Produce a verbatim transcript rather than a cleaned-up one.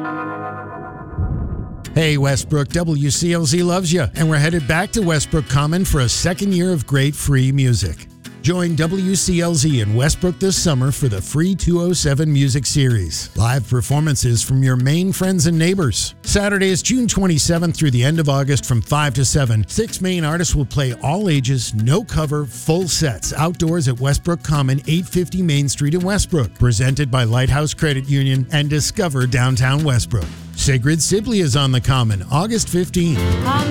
Hey Westbrook, W C L Z loves you, and we're headed back to Westbrook Common for a second year of great free music. Join W C L Z in Westbrook this summer for the free two oh seven Music Series. Live performances from your main friends and neighbors. Saturday is June twenty-seventh through the end of August from five to seven. Six main artists will play all ages, no cover, full sets outdoors at Westbrook Common, eight fifty Main Street in Westbrook. Presented by Lighthouse Credit Union and Discover Downtown Westbrook. Sigrid Sibley is on the Common, August fifteenth.